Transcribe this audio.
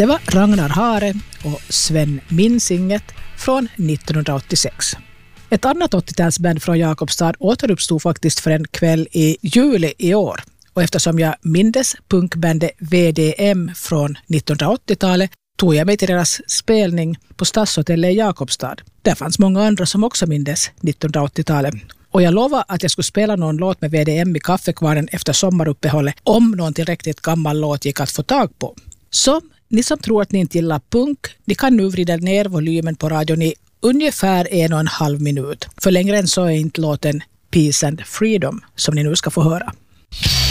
Det var Ragnar Hare och Sven Minns inget från 1986. Ett annat 80-talsband från Jakobstad återuppstod faktiskt för en kväll i juli i år. Och eftersom jag mindes punkbandet VDM från 1980-talet tog jag mig till deras spelning på Stadshotellet i Jakobstad. Där fanns många andra som också mindes 1980-talet. Och jag lovade att jag skulle spela någon låt med VDM i kaffekvarnen efter sommaruppehållet om någon tillräckligt gammal låt gick att få tag på. Så ni som tror att ni inte gillar punk, ni kan nu vrida ner volymen på radion i ungefär 1,5 minut. För längre än så är inte låten Peace and Freedom som ni nu ska få höra.